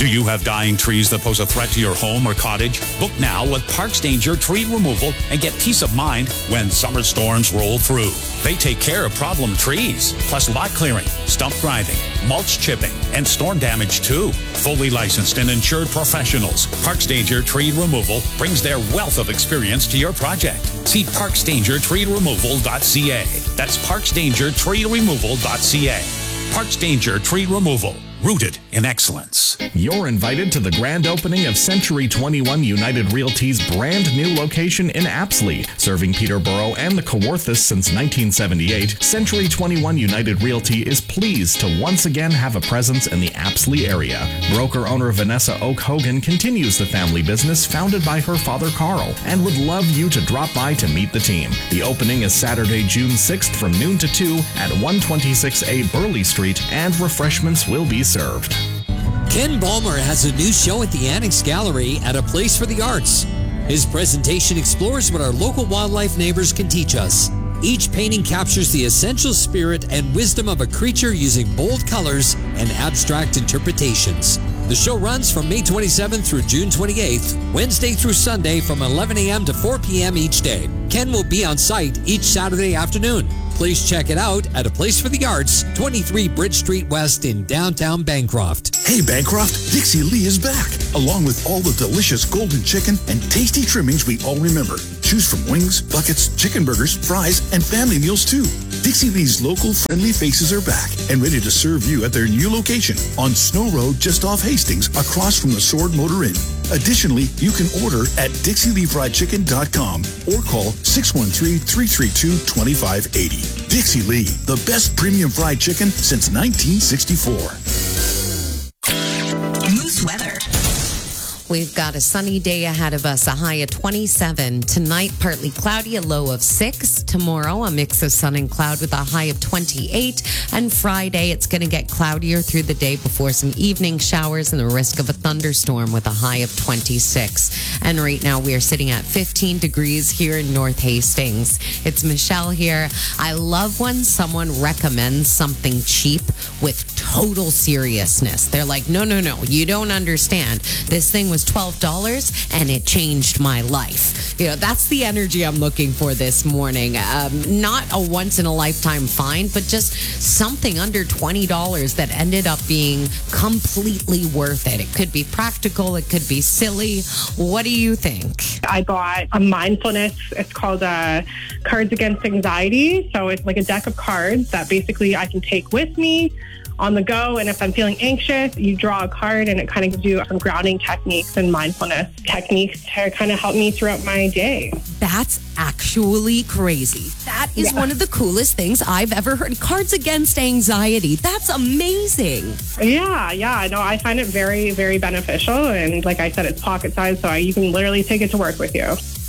Do you have dying trees that pose a threat to your home or cottage? Book now with Parks Danger Tree Removal and get peace of mind when summer storms roll through. They take care of problem trees, plus lot clearing, stump grinding, mulch chipping, and storm damage too. Fully licensed and insured professionals, Parks Danger Tree Removal brings their wealth of experience to your project. See parksdangertreeremoval.ca. That's parksdangertreeremoval.ca. Parks Danger Tree Removal. Rooted in excellence. You're invited to the grand opening of Century 21 United Realty's brand new location in Apsley. Serving Peterborough and the Kawarthas since 1978, Century 21 United Realty is pleased to once again have a presence in the Apsley area. Broker-owner Vanessa Oak Hogan continues the family business founded by her father Carl and would love you to drop by to meet the team. The opening is Saturday, June 6th from noon to 2 at 126A Burleigh Street, and refreshments will be served. Ken Ballmer has a new show at the Annex Gallery at A Place for the Arts. His presentation explores what our local wildlife neighbors can teach us. Each painting captures the essential spirit and wisdom of a creature using bold colors and abstract interpretations. The show runs from May 27th through June 28th, Wednesday through Sunday from 11 a.m. to 4 p.m. each day. Ken will be on site each Saturday afternoon. Please check it out at A Place for the Arts, 23 Bridge Street West in downtown Bancroft. Hey Bancroft, Dixie Lee is back, along with all the delicious golden chicken and tasty trimmings we all remember. Choose from wings, buckets, chicken burgers, fries, and family meals too. Dixie Lee's local friendly faces are back and ready to serve you at their new location on Snow Road just off Hastings, across from the Sword Motor Inn. Additionally, you can order at DixieLeeFriedChicken.com or call 613-332-2580. Dixie Lee, the best premium fried chicken since 1964. Moose weather. We've got a sunny day ahead of us, a high of 27. Tonight, partly cloudy, a low of 6. Tomorrow, a mix of sun and cloud with a high of 28. And Friday, it's going to get cloudier through the day before some evening showers and the risk of a thunderstorm with a high of 26. And right now, we are sitting at 15 degrees here in North Hastings. It's Michelle here. I love when someone recommends something cheap with total seriousness. They're like, no, you don't understand. This thing was $12 and it changed my life. You know, that's the energy I'm looking for this morning. Not a once in a lifetime find, but just something under $20 that ended up being completely worth it. It could be practical. It could be silly. What do you think? I bought a mindfulness. It's called Cards Against Anxiety. So it's like a deck of cards that basically I can take with me on the go. And if I'm feeling anxious, you draw a card and it kind of gives you some grounding techniques and mindfulness techniques to kind of help me throughout my day. That's actually crazy. That is one of the coolest things I've ever heard. Cards Against Anxiety. That's amazing. Yeah. No, I find it very, very beneficial. And like I said, it's pocket size, so you can literally take it to work with you.